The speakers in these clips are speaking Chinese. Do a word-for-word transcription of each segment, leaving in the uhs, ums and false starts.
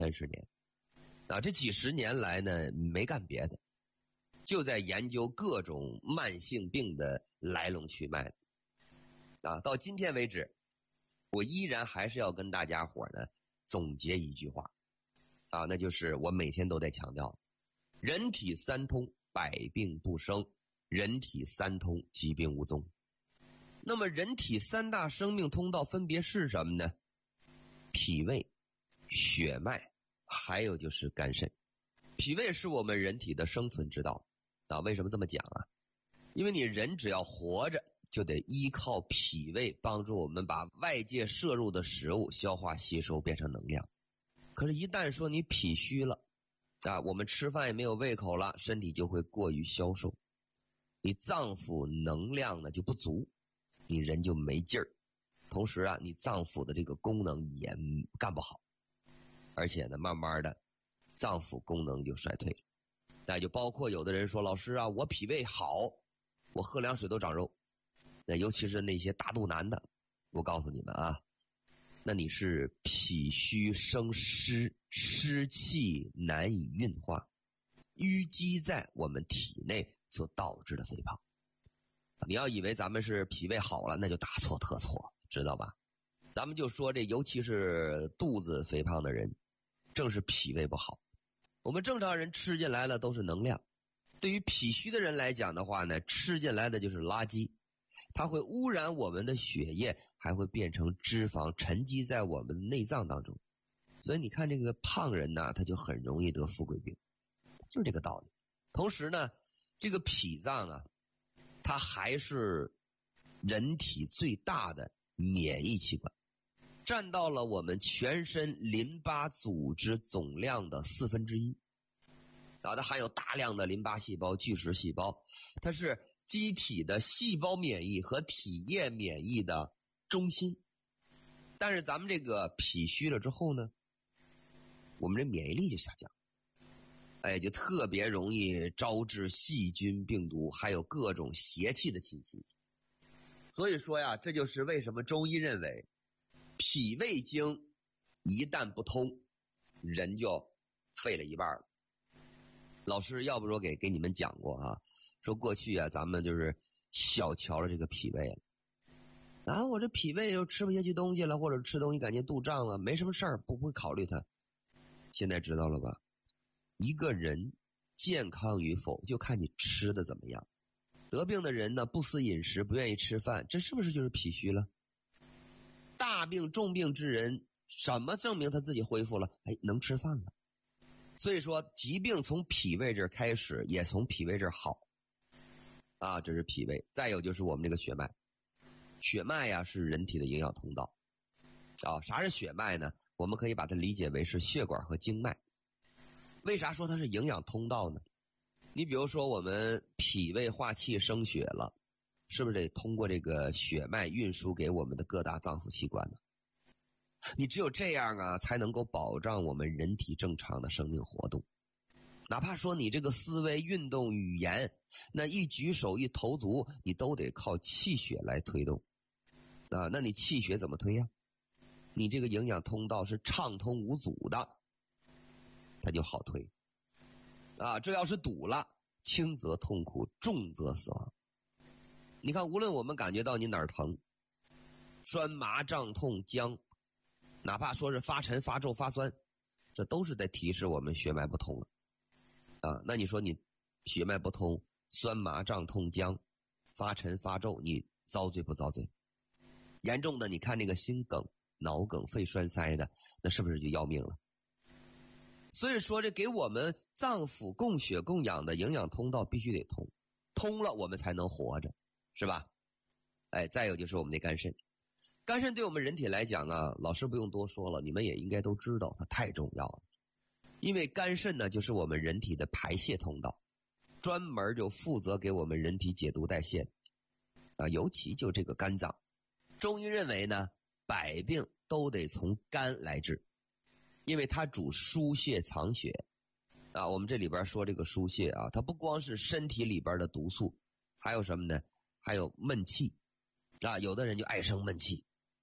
三十年。啊，这几十年来呢，没干别的，就在研究各种慢性病的来龙去脉。啊，到今天为止，我依然还是要跟大家伙呢总结一句话，啊，那就是我每天都在强调，人体三通，百病不生；人体三通，疾病无踪。那么人体三大生命通道分别是什么呢？脾胃、血脉，还有就是肝肾。脾胃是我们人体的生存之道啊，为什么这么讲啊？因为你人只要活着，就得依靠脾胃帮助我们把外界摄入的食物消化吸收变成能量。可是一旦说你脾虚了啊，我们吃饭也没有胃口了，身体就会过于消瘦，你脏腑能量呢就不足，你人就没劲儿，同时啊你脏腑的这个功能也干不好，而且呢慢慢的脏腑功能就衰退了。那就包括有的人说，老师啊，我脾胃好，我喝凉水都长肉。那尤其是那些大肚腩的，我告诉你们啊，那你是脾虚生湿，湿气难以运化，淤积在我们体内所导致的肥胖。你要以为咱们是脾胃好了，那就大错特错，知道吧？咱们就说这，尤其是肚子肥胖的人，正是脾胃不好。我们正常人吃进来的都是能量，对于脾虚的人来讲的话呢，吃进来的就是垃圾，它会污染我们的血液，还会变成脂肪沉积在我们的内脏当中。所以你看这个胖人呢，他就很容易得富贵病，就是这个道理。同时呢，这个脾脏啊，它还是人体最大的免疫器官，占到了我们全身淋巴组织总量的四分之一。啊，它含有大量的淋巴细胞、巨噬细胞，它是机体的细胞免疫和体液免疫的中心。但是咱们这个脾虚了之后呢，我们这免疫力就下降，哎，就特别容易招致细菌、病毒，还有各种邪气的侵袭。所以说呀，这就是为什么中医认为脾胃经一旦不通，人就废了一半了。老师要不说给给你们讲过啊，说过去啊咱们就是小瞧了这个脾胃了啊，我这脾胃又吃不下去东西了，或者吃东西感觉肚胀了，没什么事儿，不会考虑它。现在知道了吧？一个人健康与否就看你吃的怎么样。得病的人呢，不思饮食，不愿意吃饭，这是不是就是脾虚了？大病重病之人，什么证明他自己恢复了？哎，能吃饭了。所以说疾病从脾胃这儿开始，也从脾胃这儿好啊，这是脾胃。再有就是我们这个血脉，血脉呀是人体的营养通道啊。啥是血脉呢？我们可以把它理解为是血管和经脉。为啥说它是营养通道呢？你比如说我们脾胃化气生血了，是不是得通过这个血脉运输给我们的各大脏腑器官呢？你只有这样啊，才能够保障我们人体正常的生命活动。哪怕说你这个思维、运动、语言，那一举手一投足，你都得靠气血来推动啊。那你气血怎么推呀？你这个营养通道是畅通无阻的，它就好推啊。这要是堵了，轻则痛苦，重则死亡。你看，无论我们感觉到你哪儿疼，酸麻胀痛僵，哪怕说是发沉发皱发酸，这都是在提示我们血脉不通了啊。那你说你血脉不通，酸麻胀痛僵，发沉发皱，你遭罪不遭罪？严重的你看那个心梗、脑梗、肺栓塞的，那是不是就要命了？所以说这给我们脏腑供血供养的营养通道必须得通，通了我们才能活着，是吧？哎，再有就是我们的肝肾。肝肾对我们人体来讲啊，老师不用多说了，你们也应该都知道它太重要了。因为肝肾呢就是我们人体的排泄通道，专门就负责给我们人体解毒代谢啊，尤其就这个肝脏。中医认为呢，百病都得从肝来治，因为它主疏泄藏血啊。我们这里边说这个疏泄啊，它不光是身体里边的毒素，还有什么呢？还有闷气啊，有的人就爱生闷气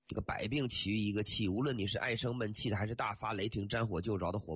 这个百病起于一个气，无论你是爱生闷气的，还是大发雷霆、沾火就着的火